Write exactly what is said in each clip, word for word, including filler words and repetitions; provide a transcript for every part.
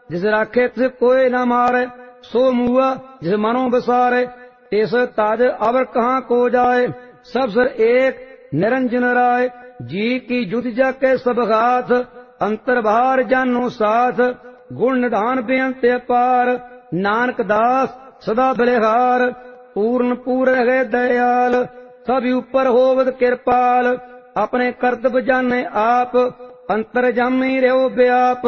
जिस राखे तिस कोई न मारे, सो मुआ जिस मनो बसारे, तिस ताज अवर कहाँ को जाए। सब सर एक निरंजन राय, जी की जुति जाके सब घात, अंतर बाहर जानो साथ, गुण निधान बेअंत अपार, नानक दास सदा बलिहार, पूर्ण पूर्ण है दयाल, सभी ऊपर होवत कृपाल, अपने कर्तव्य जाने आप, अंतर जामी रहो व्याप,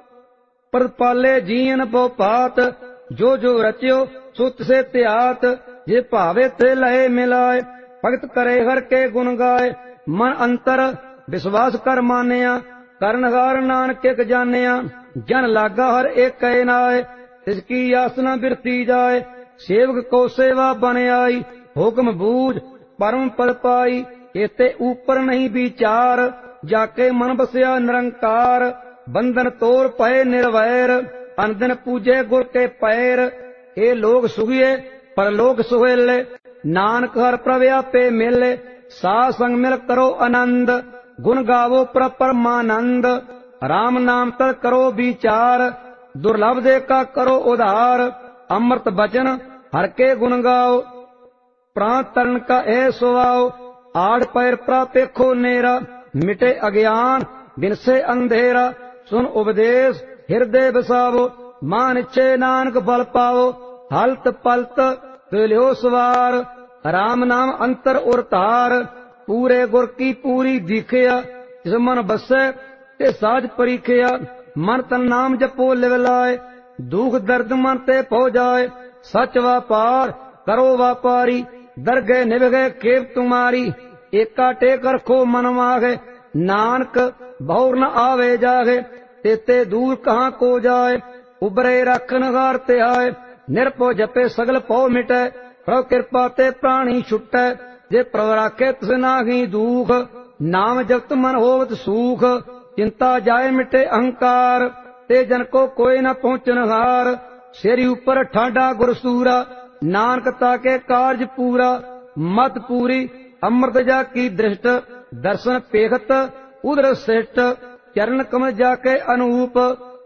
प्रतिपाले जीन पो पात, जो जो रच्यो सुत से त्यात, जे भावे ते लहे मिलाए, भगत करे हर के गुण गाए, मन अंतर विश्वास कर मानिया, करनहार नानक एक जानिया, जन लागा हर एक कहे नाय, इसकी यासना बिरती जाए, सेवक को सेवा बन आई, हुक्म बूझ परम पद पाई, एते ऊपर नहीं विचार, जाके मन बसया निरंकार, बंधन तोड़ पए निर्वैर, अनदिन पूजे गुर के पैर, ए लोग सुखिए परलोक सुहेले, नानक हर प्रव्या पे मिले, सा संग मिल करो आनंद, गुण गावो पर परमानंद, राम नाम तर करो विचार, दुर्लभ दे का करो उधार, अमृत बचन हर के गुण गाओ, प्राण तरण का ए सुवाओ, आड़ पैर प्रापेखो नेरा, मिटे अज्ञान बिन से अंधेरा, सुन उपदेश हृदय बसावो, मान इच्छे नानक बल पाओ, हलत पलत तुल्यो सवार, राम नाम अंतर उर तार, पूरे गुर की पूरी दिखिया, जिस मन बसे ते साज परीखिया, मन तन नाम जपो लिव लाए, दुख दर्द मन ते पो जाए, सच व्यापार करो व्यापारी, दरगे निभगे केव तुम्हारी, एका टेक रखो मन मागे, नानक बहुर न आवे जागे, तेते दूर कहाँ को जाए, उबरे रखन हार ते आए, निरपो जपे सगल पौ मिटे, प्रभु कृपा ते प्राणी छुटे, जे प्रभु राखे तिस नाहि दुख, नाम जपत मन होवत सुख, चिंता जाए मिटे अहंकार, ते जन को कोई न पहुंचन हार, सिर ऊपर ठाडा गुरसूरा, नानक ताके कार्य पूरा, मत पूरी अमृत जा की दृष्ट, दर्शन पेखत उदर श्रेष्ठ, चरण कमल जाके अनूप,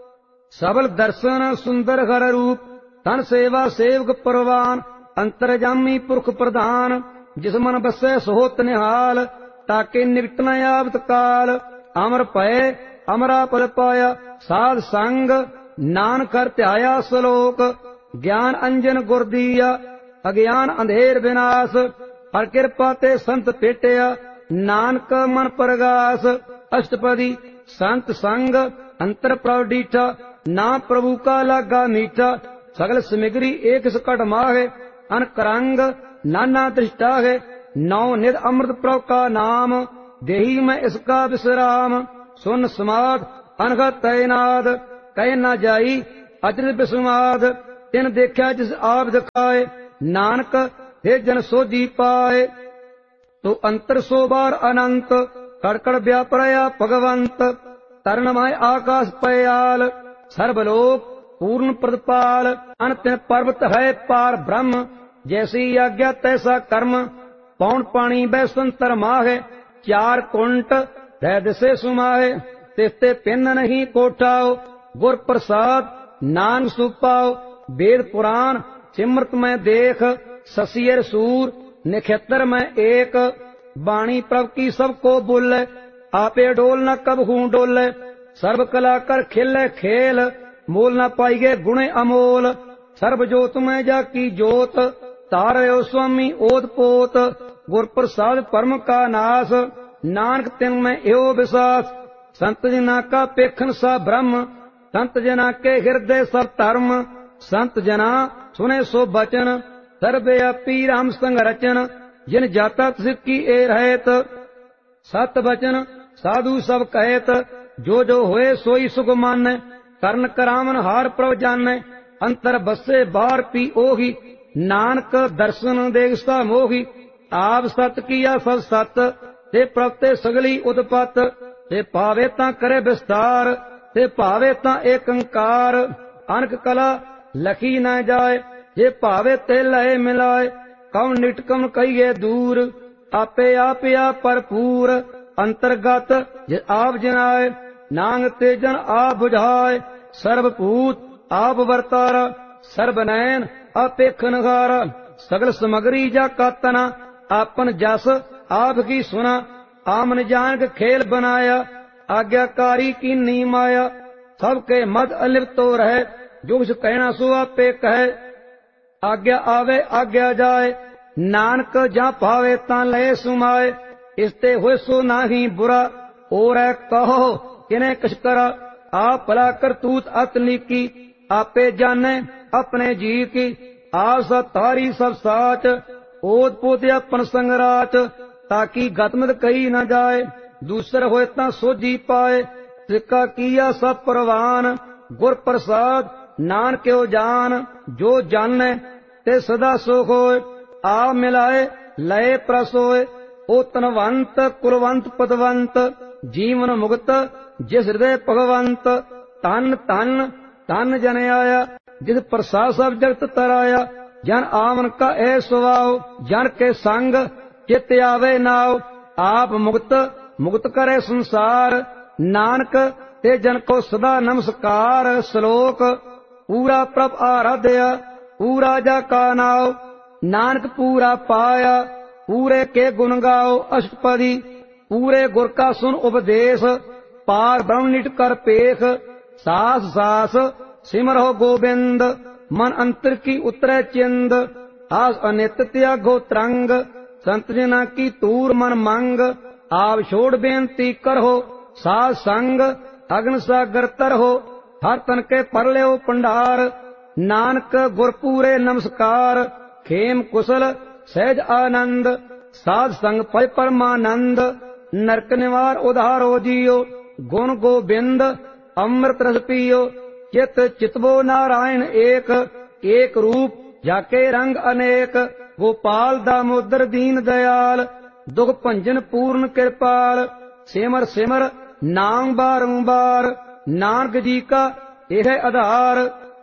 सबल दर्शन सुंदर हर रूप, तन सेवा सेवक परवान, अंतरजामी पुरख प्रधान, जिस मन बसे सोहत निहाल, ताके निकट न आवत काल, अमर पए अमरा पल पाया, साध संग नानक कर त्याया सलोक, ज्ञान अंजन गुर दिया, अज्ञान अंधेर विनाश, हर कृपा ते संत पेटिया, नानक मन प्रगास, अष्टपदी संत संग अंतर प्रभ डीठा, ना प्रभु का लागा मीठा, सगल समिग्री एक सकट माहे, अनकरंग नाना दृष्टा है, नौ निध अमृत प्रभ का नाम, देही में इसका विश्राम, सुन समाध अनघत तैनाद, कह न जाई अचरज विस्माद, तिन देखा जिस आप दिखाए, नानक हे जन सोजी पाए, तो अंतर सो बार अनंत, कड़कड़ व्यापरया भगवंत, तरणमय आकाश पयाल, सर्वलोक पूर्ण प्रदपाल, अंत पर्वत है पार ब्रह्म, जैसी आज्ञा तैसा कर्म, पौन पानी बैसंतर माहे, चार कुंट दैद से सुमाहे, तिस्ते पिन नहीं कोठाओ, गुर प्रसाद नान सुपाओ, वेद पुराण सिमरत में देख, ससियर सूर निक्षत्र में एक, बाणी प्रभ की सबको बोले, आपे डोल न कब हूं डोले, सर्व कला कर खिले खेल, मोल न पाइगे गुणे अमोल, सर्व जोत में जाकी जोत, तारयो स्वामी ओत पोत, गुर प्रसाद परम का नाश, नानक तिन में एहो विश्वास, संत जना का पेखन सा ब्रह्म, संत जना के हृदय सब धर्म, संत जना सुने सो बचन, सर्वव्यापी राम संग रचन, जिन जाता सिक्की ए रहत, सत बचन साधु सब कहत, जो जो होए सोई सुख माने, कर्ण करावन हार प्रभ जाने, अंतर बसे बाहर पी ओही, नानक दर्शन देखता मोही, आप सत किया सब सत, ते प्रभ ते सगली उत्पत, ते पावे तां करे विस्तार, ते भावे तां एकंकार, अनक कला लखी न जाए, जे भावे ते लय मिलाए, कौन निटकम कहिए दूर, आपे आप या भरपूर, अंतर्गत जे आप जनाए, नांग ते जन आप बुझाए, सर्वभूत ਆਪ ਵਰਤਾਰਾ, ਸਰਬ ਨੈਣ ਆਪੇਖ ਨਗਾਰਾ। ਸਗਲ ਸਮਗਰੀ ਜਾ ਕਾਤਨਾ, ਆਪਨ ਜਸ ਆਪ ਕੀ ਸੁਨਾ। ਆਮਨ ਜਾਨਕ ਖੇਲ ਬਨਾਇਆ, ਆਗਿਆਕਾਰੀ ਕੀਨੀ ਮਾਇਆ। ਸਭ ਕੇ ਮਦ ਅਲਿਪਤੋ ਰਹਿ, ਜੋ ਕੁਛ ਕਹਿਣਾ ਸੋ ਆਪੇ ਕਹੈ। ਆਗਿਆ ਆਵੇ ਆਗਿਆ ਜਾਏ, ਨਾਨਕ ਜਾਂ ਭਾਵੇ ਤਾਂ ਲਏ ਸੁਮਾਏ। ਇਸ ਤੇ ਹੋਏ ਸੋ ਨਾਹੀ ਬੁਰਾ, ਔਰੈ ਕਹੋ ਕਿਨੇ ਕਛ ਕਰਾ। ਆਪ ਭਲਾ ਕਰਤੂਤ ਅਤ ਨੀਕੀ, ਆਪੇ ਜਾਣੈ ਆਪਣੇ ਜੀ ਕੀ। ਆਪ ਸਤਾਰੀ ਸਭ ਸਾਚ, ਓਤ ਪੋਤ ਆਪਨ ਸੰਗਰਾਚ। ਤਾਕੀ ਗਤਮਤ ਕਹੀ ਨਾ ਜਾਏ, ਦੂਸਰ ਹੋਏ ਤਾਂ ਸੋਝੀ ਪਾਏ। ਸਿੱਕਾ ਕੀਆ ਸਭ ਪ੍ਰਵਾਨ, ਗੁਰ ਪ੍ਰਸਾਦ ਨਾਨਕਿਓ ਜਾਨ। ਜੋ ਜਾਣੈ ਤੇ ਸਦਾ ਸੁਖ ਹੋਏ, ਆਪ ਮਿਲਾਏ ਲਏ ਪ੍ਰਸ ਹੋਏ। ਓ ਤਨਵੰਤ ਕੁਲਵੰਤ ਪਦਵੰਤ, ਜੀਵਨ ਮੁਕਤ ਜਿਸ ਹਿਰਦੇ ਭਗਵੰਤ। ਤਨ ਤਨ ਤਨ ਜਨ ਆਇਆ, ਜਿਸ ਪ੍ਰਸਾਦ ਸਭ ਜਗਤ ਤਰਾਇਆ। ਜਨ ਆਵਨ ਕਾ ਐ ਸੁਭਾਉ, ਜਨ ਕੇ ਸੰਗ ਚਿਤ ਆਵੇ ਨਾਉ। ਆਪ ਮੁਕਤ ਮੁਕਤ ਕਰੇ ਸੰਸਾਰ, ਨਾਨਕ ਤੇ ਜਨ ਕੋ ਸਦਾ ਨਮਸਕਾਰ। ਸ਼ਲੋਕ ਪੂਰਾ ਪ੍ਰਭ ਆਰਾਧਿਆ, ਪੂਰਾ ਜਾ ਕਾ ਨਾਉ। ਨਾਨਕ ਪੂਰਾ ਪਾਇਆ, ਪੂਰੇ ਕੇ ਗੁਣ ਗਾਓ ਅਸ਼ਟਪਦੀ। ਪੂਰੇ ਗੁਰ ਕਾ ਸੁਨ ਉਪਦੇਸ਼, ਪਾਰ ਬ੍ਰਹਮ ਨਿਟ ਕਰ ਪੇਖ। ਸਾਸ ਸਾਸ ਸਿਮਰੋ ਗੋਬਿੰਦ, ਮਨ ਅੰਤਰ ਕੀ ਉਤਰੈ ਚਿੰਦ। ਆਸ ਅਨਿਤ ਤਿਆਗੋ ਤਰੰਗ, ਸੰਤ ਜਨਾ ਕੀ ਤੂਰ ਮਨ ਮੰਗ। ਆਪ ਛੋੜ ਬੇਨਤੀ ਕਰੋ, ਸਾਧ ਸੰਗ ਅਗਨ ਸਾਗਰ ਤਰੋ। ਹਰ ਤਨ ਕੇ ਪਰ ਲਿਓ ਭੰਡਾਰ, ਨਾਨਕ ਗੁਰ ਪੂਰੇ ਨਮਸਕਾਰ। ਖੇਮ ਕੁਸਲ ਸਹਿਜ ਆਨੰਦ, ਸਾਧ ਸੰਗ ਪਇ ਪਰਮਾਨੰਦ। ਨਰਕ ਨਿਵਾਰ ਉਧਾਰੋ ਜੀਓ, ਗੁਣ ਗੋਬਿੰਦ ਅੰਮ੍ਰਿਤ ਰਸ ਪੀਓ। ਚਿਤ ਚਿਤਵੋ ਨਾਰਾਇਣ ਏਕ, ਏਕ ਰੂਪ ਜਾਕੇ ਰੰਗ ਅਨੇਕ। ਗੋਪਾਲ ਦਾਮੋਦਰ ਦੀਨ ਦਇਆਲ, ਦੁਖ ਭੰਜਨ ਪੂਰਨ ਕਿਰਪਾਲ। ਸਿਮਰ ਸਿਮਰ ਨਾਮ ਬਾਰੰਬਾਰ, ਨਾਨਕ ਜੀ ਕਾ ਇਹ ਆਧਾਰ।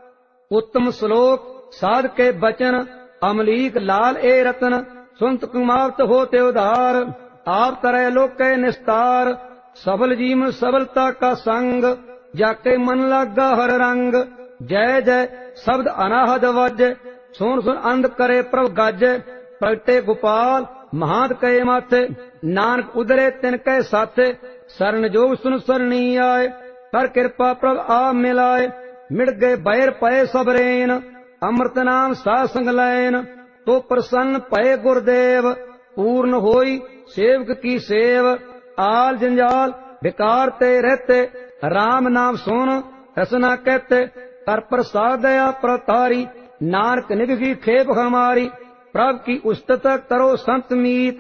ਉੱਤਮ ਸ਼ਲੋਕ ਸਾਧ ਕੇ ਬਚਨ, ਅਮਲੀਕ ਲਾਲ ਏ ਰਤਨ। ਸੁਨਤ ਕੁਮਾਵਤ ਹੋਤੇ ਉਧਾਰ, ਆਪ ਤਰੈ ਲੋਕੇ ਨਿਸਤਾਰ। ਸਫਲ ਜੀਵਨ ਸਫਲਤਾ ਕਾ ਸੰਗ, ਜਾਕੇ ਮਨ ਲਾਗਾ ਹਰ ਰੰਗ। ਜੈ ਜੈ ਸ਼ਬਦ ਅਨਾਹਦ ਵਾਜੈ, ਸੁਣ ਸੁਣ ਅੰਧ ਕਰੇ ਪ੍ਰਭ ਗਾਜੈ। ਪ੍ਰਗਟੇ ਗੋਪਾਲ ਮਹਾਂਤ ਕਏ ਮਾਥੇ, ਨਾਨਕ ਉਦਰੇ ਤਿਨ ਕੈ ਸਾਥੇ। ਸਰਨ ਜੋਗ ਸੁਨ ਸਰਣੀ ਆਏ, ਕਰ ਕਿਰਪਾ ਪ੍ਰਭ ਆਪ ਮਿਲਾਏ। ਮਿਟ ਗਏ ਬੈਰ ਪਏ ਸਭ ਰੇਨ, ਅੰਮ੍ਰਿਤ ਨਾਮ ਸਾਧ ਸੰਗ ਲੈਨ। ਤੋ ਪ੍ਰਸੰਨ ਭਏ ਗੁਰਦੇਵ, ਪੂਰਨ ਹੋਈ ਸੇਵਕ ਕੀ ਸੇਵ। ਆਲ ਜੰਜਾਲ ਵਿਕਾਰ ਤੇ ਰਹਤੇ, ਰਾਮ ਨਾਮ ਸੁਨ ਰਸਨਾ ਕਹਤੇ। ਕਰ ਪ੍ਰਸਾਦ ਦਇਆ ਪ੍ਰਤਾਰੀ, ਨਾਨਕ ਨਿਭਗੀ ਖੇਪ ਹਮਾਰੀ। ਪ੍ਰਭ ਕੀ ਉਸਤਤ ਕਰੋ ਸੰਤ ਮੀਤ,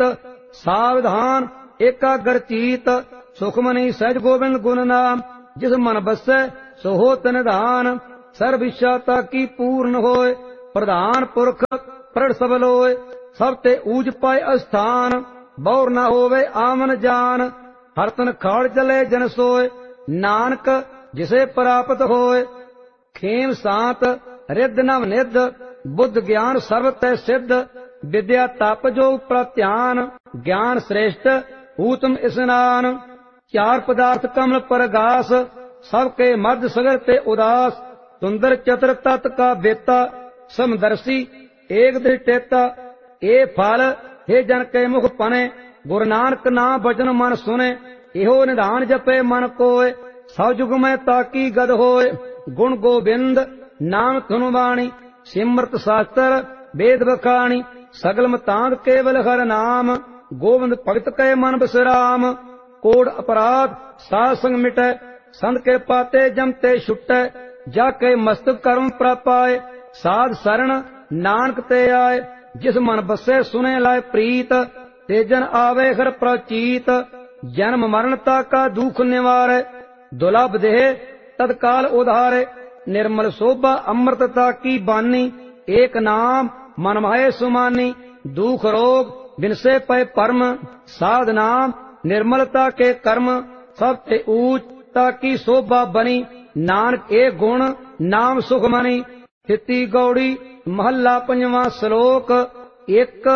ਸਾਵਧਾਨ ਏਕਾਗਰ ਚੀਤ। ਸੁਖਮਨੀ ਸਹਿਜ ਗੋਬਿੰਦ ਗੁਣ ਨਾਮ, ਜਿਸ ਮਨ ਬਸੈ ਸੋ ਹੋਤ ਨਿਧਾਨ। ਸਰਬ ਇੱਛਾ ਤਾਕੀ ਪੂਰਨ ਹੋਏ, ਪ੍ਰਧਾਨ ਪੁਰਖ ਪ੍ਰੜ ਸਭ ਲੋਏ। ਸਭ ਤੇ ਊਜ ਪਾਏ ਅਸਥਾਨ, ਬੌਰ ਨਾ ਹੋਵੇ ਆਮਨ ਜਾਨ। ਹਰ ਤਨ ਖਾੜ ਚਲੇ ਜਨ ਸੋਏ, ਨਾਨਕ ਜਿਸੇ ਪ੍ਰਾਪਤ ਹੋਏ। ਖੇਮ ਸਾਤ ਰਿੱਧ ਨਵ ਨਿਧ, ਬੁੱਧ ਗਿਆਨ ਸਰਬ ਤੈ ਸਿੱਧ। ਵਿਦਿਆ ਤਪ ਜੋ ਪ੍ਰਤਿਆਨ, ਗਿਆਨ ਸ੍ਰੇਸ਼ਟ ਊਤਮ ਇਸਨਾਨ। ਚਾਰ ਪਦਾਰਥ ਕਮਲ ਪਰਗਾਸ, ਸਭ ਕੇ ਮਧ ਸਗਰ ਤੇ ਉਦਾਸ। ਸੁੰਦਰ ਚਤੁਰ ਤਤ ਕਾ ਬੇਤਾ, ਸਮਦਰਸੀ ਏਕ ਦ੍ਰਿਸ਼ਟੇਤਾ। ਇਹ ਫਲ हे ਜਨ ਕੇ ਮੁਖ ਪਨੇ, ਗੁਰੂ ਨਾਨਕ ਨਾਮ ਬਚਨ ਮਨ ਸੁਨੇ। ਇਹੋ ਨਿਧਾਨ ਜਪੇ ਮਨ ਕੋਏ, ਸਭ ਜੁਗ ਮੈਂ ਤਾਕੀ ਗਦ ਹੋਏ। ਗੁਣ ਗੋਬਿੰਦ ਨਾਮ ਧੁਨ ਬਾਣੀ, ਸਿਮਰਤ ਸ਼ਾਸਤਰ ਵੇਦ ਬਖਾਣੀ। ਸਗਲ ਮਤਾਂਗ ਕੇਵਲ ਹਰ ਨਾਮ, ਗੋਬਿੰਦ ਭਗਤ ਕੈ ਮਨ ਬਿਸਰਾਮ। ਕੋੜ ਅਪਰਾਧ ਸਾਧ ਸੰਗ ਮਿਟੈ, ਸੰਤ ਕਿਰਪਾ ਤੇ ਜਮ ਤੇ ਛੁਟੈ। ਜਾ ਕੇ ਮਸਤਕ ਕਰਮ ਪ੍ਰਾਪਾਏ, ਸਾਧ ਸਰਣ ਨਾਨਕ ਤੇ ਆਏ। ਜਿਸ ਮਨ ਬਸੈ ਸੁਨੇ ਲਾਇ ਪ੍ਰੀਤ, ਤੇ ਜਨ ਆਵੇ ਹਰ ਪ੍ਰਚੀਤ। ਜਨਮ ਮਰਨਤਾ ਕਾ ਦੁਖ ਨਿਵਾਰੈ, ਦੁਲਭ ਦੇਹ ਤਤਕਾਲ ਉਧਾਰੇ। ਨਿਰਮਲ ਸੋਭਾ ਅੰਮ੍ਰਿਤਤਾ ਕੀ ਬਾਨੀ, ਏਕ ਨਾਮ ਮਨ ਮਾਹੇ ਸੁਮਾਨੀ। ਦੁਖ ਰੋਗ ਬਿਨਸੇ ਪਏ ਪਰਮ, ਸਾਧ ਨਾਮ ਨਿਰਮਲਤਾ ਕੇ ਕਰਮ। ਸਭ ਤੇ ਊਚ ਤਾਕੀ ਸੋਭਾ ਬਨੀ, ਨਾਨਕ ਇਹ ਗੁਣ ਨਾਮ ਸੁਖ ਮਨੀ। ਥਿਤੀ ਗੌੜੀ ਮਹੱਲਾ ਪੰਜਵਾਂ ਸ਼ਲੋਕ। ਇੱਕ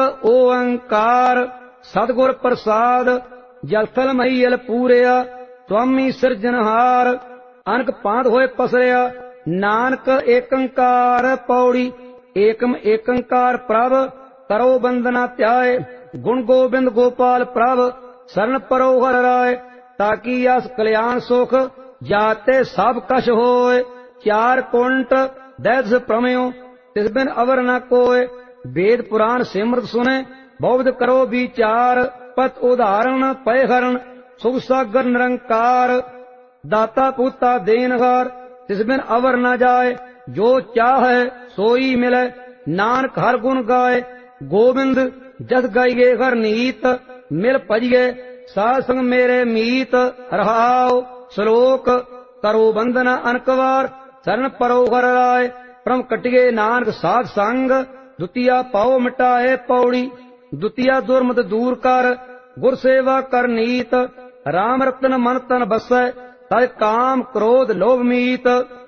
ਓੰਕਾਰ ਸਤਿਗੁਰ ਪ੍ਰਸਾਦ, ਜਲ ਥਲ ਮਹੀਲ ਪੂਰਿਆ। ਸੁਆਮੀ ਸਿਰਜਨਹਾਰ, ਅਨਕ ਪਾਂਤ ਹੋਏ ਪਸਰਿਆ। नानक एकंकार पौड़ी। एकम एकंकार प्रभ करो बंदना त्याय। गुण गोबिंद गोपाल प्रभ शरण परो हर राय। ताकि यस कल्याण सुख जाते सब कश होय। चार कुंट दैस प्रमेयो तिस बिन अवर न कोय। वेद पुराण सिमरत सुने बहुविध करो विचार। पत उदाहरण पय हरण सुख सागर निरंकार। दाता पुता देनहार तिस बिन अवर न जाय। जो चाहे सोई मिले नानक हर गुण गाय। गोविंद जस गाइए हर नीत मिल भजिए साध संग मेरे मीत। रहाओ श्लोक करो बंदना अनकवार शरण परो हर राय। परम कटिए नानक साध संग दुतिया पाओ मिटाए पौड़ी। दुतिया दुर्मत दूर कर गुर सेवा कर नीत। राम रतन मन तन बसै तय काम क्रोध लोभ मीत।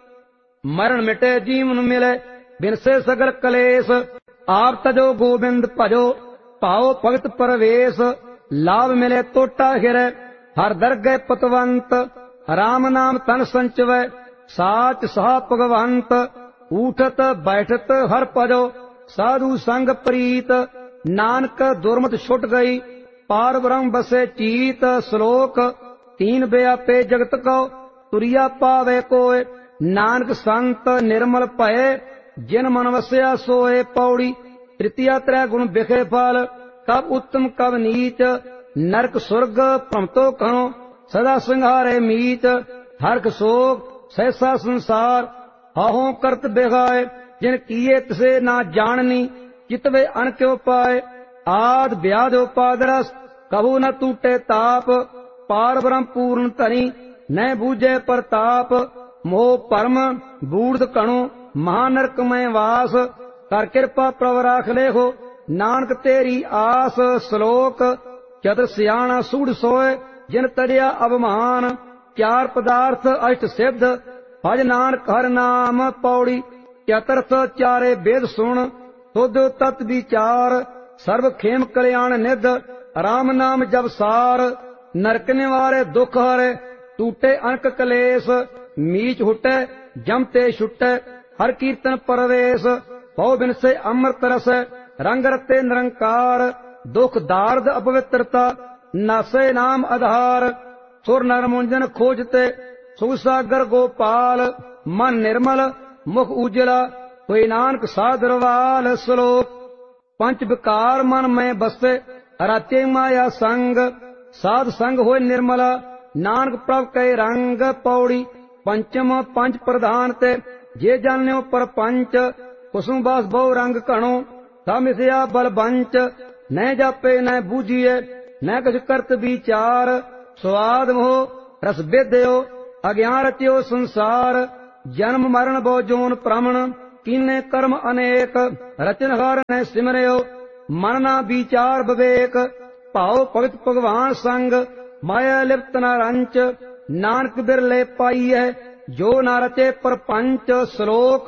मरण मिटे जीवन मिले बिनसे सगल कलेश। आप तजो गोविंद भजो पाओ भगत परवेश। लाभ मिले तोटा हिरै हर दरगह पतवंत। राम नाम तन संचवै साच सहा भगवंत। उठत बैठत हर पजो साधु संग प्रीत। नानक दुर्मत छुट गई पार ब्रह्म बसे चीत। श्लोक तीन व्यापे जगत को तुरिया पावे कोय। नानक संत निर्मल भये जिन मन वस्या सोए पौड़ी। तृतीया त्रै गुण बिखे फल कब उत्तम कब नीच। नरक स्वर्ग भ्रमतो कहो सदा संहारे मीच। हरख शोक सहसा संसार हाहों करत बेगाए। जिन किए तिसे ना जाननी चितवे अन क्यों पाए। आद व्याध उपादरस कबू न टूटे ताप। पार ब्रह्म पूर्ण धनी न बूझे प्रताप। मोह परम बूढ़ कणु महानरक में वास। कर कृपा प्रभ राख ले हो नानक तेरी आस। श्लोक चतुर सियाणा सूढ़ सोए जिन तरिया अवमान। चार पदार्थ अष्ट सिद्ध भज नानक हर नाम पौड़ी। चतुर्थ चारे वेद सुन शुद्ध तत् विचार। सर्व खेम कल्याण निध राम नाम जब सार। नरक निवारे दुख हरे टूटे अनक कलेश। मीच हुटे जमते छुटे हर कीर्तन परवेश। पौ बिन से अमृत रस रंग रते निरंकार। दुख दार्द अपवित्रता नासे नाम आधार। सुर नर मुंजन खोजते सुख सागर गोपाल। मन निर्मल मुख उजला कोई नानक सादरवाल। श्लोक पंच विकार मन में बसे राते माया संग। साध संग होय निर्मला नानक प्रभ के रंग पौड़ी। पंचम पंच प्रधान ते जे जान्यो परपंच। कुसुम बास बहु रंग कणो सामिसया बल बंच। न जापे न बूझिए न कछ करत विचार। स्वाद मोह रस बेदयो अज्ञान रचियो संसार। जन्म मरण बहु जोन प्रमण कीने कर्म अनेक। रचनहार न सिमरयो मन ना विचार विवेक। भाव भगत भगवान संग माया लिप्त न रंच। नानक बिरले पाईए जो न रचे परपंच। श्लोक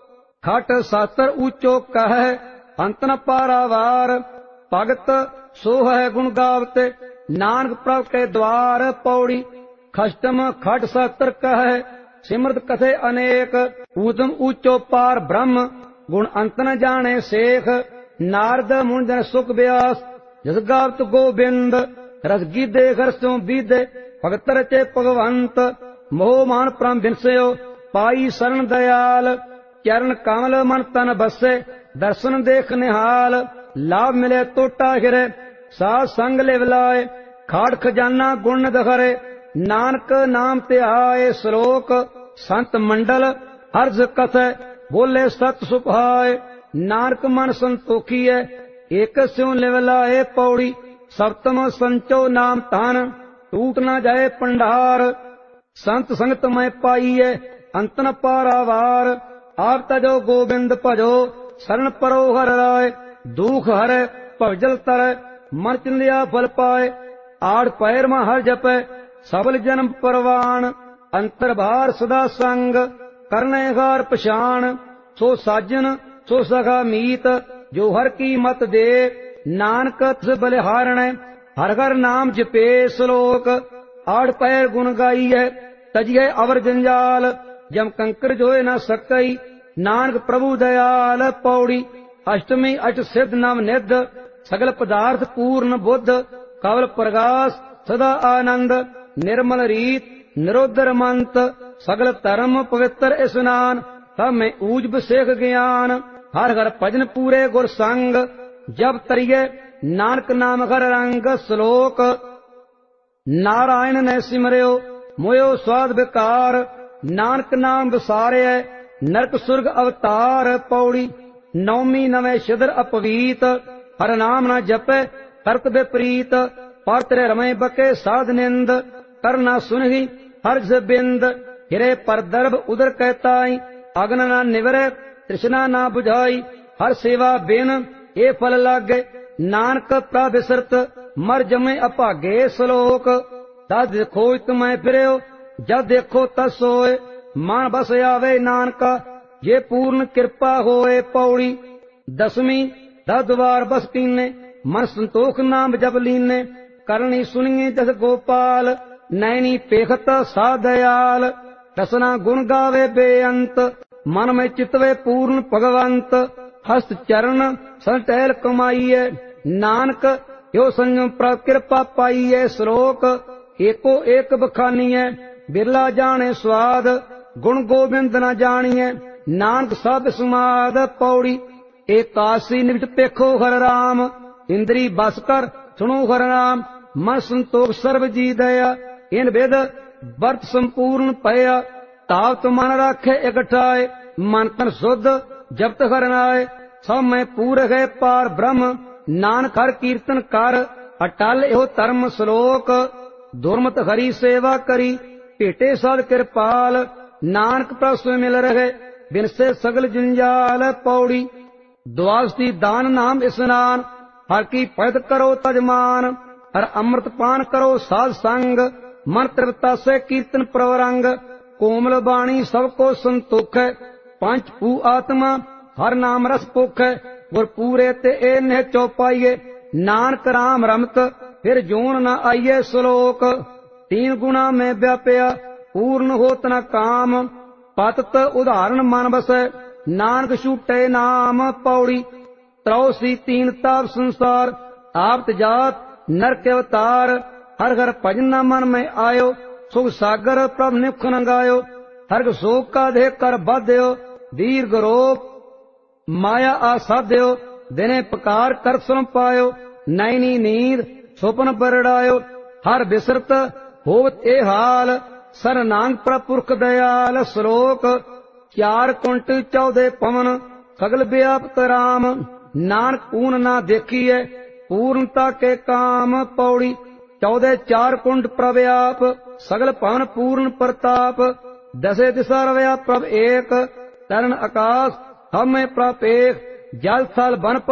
खट शास्त्र ऊंचो कह अंत न पारावार। भगत सो है गुण गावते नानक प्रभ के द्वार पौड़ी। खष्टम खट शास्त्र कह सिमरत कथे अनेक। ऊतम ऊंचो पार ब्रह्म गुण अंत न जाने शेख। नारद मुंजन सुख व्यास जस गावत गोविंद। रस गीदे हर्षों बीदे भगत रचे भगवंत। मोह मान परम बिनसयो पाई शरण दयाल। चरण कमल मन तन बसे दर्शन देख निहाल। लाभ मिले तोटा हिरे साध संग लिव लाए। खाड़ खजाना गुण दखरे नानक नाम ते आए। श्लोक संत मंडल हर्ष कथे बोले सत सुभाए। नानक मन संतोखी है एक स्यों लिव लाए पौड़ी। सप्तम संचो नाम तान टूट न जाए पंडार। संत संगत में पाईए अंत न पारावार। आप तजो गोविंद भजो शरण परो हर राय। दुख हरे भवजल तरै मन चिंदिया फल पाए। आड़ पैर में हर जपै सबल जन्म परवान। अंतर भार सदा संग करने हार पछाण। सो साजन सो सखा मीत जो हर की मत दे। नानक तिस बलिहारण हर हर नाम जपे। श्लोक आड़ पैर गुण गाइए तजिए अवर जंजाल। जम कंकर जोए न सकई, नानक प्रभु दयाल। पौड़ी। अष्टमी अष्ट सिद्ध नव निध, सगल पदार्थ पूर्ण बुद्ध। कवल प्रकाश सदा आनंद, निर्मल रीत निरोधर मंत। सगल धर्म पवित्र स्नान, सब में ऊज बसेख ज्ञान। हर हर भजन पूरे गुर संग, जब तरिये नानक नाम घर रंग। श्लोक। नारायण ने सिमरियो, मोयो स्वाद विकार। नानक नाम विसारे, नरक सुर्ग अवतार। पौड़ी। नौमी नवे शिदर अपवीत, हर नाम न जपे करत विपरीत। पर तेरे रमे बके साध निंद, कर न सुनहि हर जस बिंद। हिरे पर दर्भ उदर कहताई, अग्न न निवरे तृष्णा न बुझाई। हर सेवा बिन ए फल लागे, नानक प्रविसरत मर जमे अभागे। श्लोक। तद खोज तुम्हें फिरयो, जब देखो तद सोए। मन बस आवे नानका, ये पूर्ण कृपा होए। पौड़ी। दसवीं दस द्वार बस पीने, मन संतोख नाम जप लीने। करनी सुनिए जस गोपाल, नैनी पेखत सा दयाल। रसना गुण गावे बेअंत, मन में चितवे पूर्ण भगवंत। हस्त चरण सन टहल कमाइए, नानक यो संयम प्रभ कृपा पाइए। श्लोक। एको एक बखानीए, बिरला जाने स्वाद। गुण गोविंद न जानिए, नानक सब समाद। पौड़ी। एकासी निमित पेखो हर राम, इंद्री बस कर सुनो हर नाम। मन संतोख सर्व जी दया, इन वेद वर्त संपूर्ण पया। तावत मन राखे इकठाए, मन तन शुद्ध जब तक हर नाए। सब में पूर है पार ब्रह्म, नानक हर कीर्तन कर। अटल एहो धर्म। श्लोक। दुर्मत हरि सेवा करी, भेटे साध कृपाल। नानक प्रभ मिल रहे, बिन से सगल जंजाल। पौड़ी। द्वादशी दान नाम स्नान, हर की पैद करो तजमान। हर अमृत पान करो साध संग, मन तृप्ता से कीर्तन प्रवरंग। कोमल बाणी सबको संतोख है, पंच भू आत्मा हर नाम रस पुख है। गुर पूरे ते ए नेह चौपाइये, नानक राम रमत फिर जोन न आइये। श्लोक। तीन गुणा में व्याप्या, पूर्ण होत न काम। पतत उदाहरण मन बसै, नानक छूटे नाम। पौड़ी। त्रौसी तीन ताप संसार, आपत जात नरक अवतार। हर हर भजन न मन में आयो, सुख सागर प्रभ निख न गायो। हर शोक का देह कर बाध्यो, दीर्घ रोप माया आसाध्यो। दिने पकार कर सुन पायो, नैनी नींद स्वप्न बरड़ायो। हर बिसरत होवत ए हाल, सर नांग प्रपुरख दयाल। श्लोक। चार कुंट चौदह पवन, सगल व्यापक राम। नानक पूर्ण ना देखिए, पूर्णता के काम। पौड़ी। चौदह चार कुंड प्रव्याप, सगल पवन पूर्ण प्रताप। दसे दिशा रव्या प्रभ एक, तरण आकाश हम में प्रपेख। जल थल वन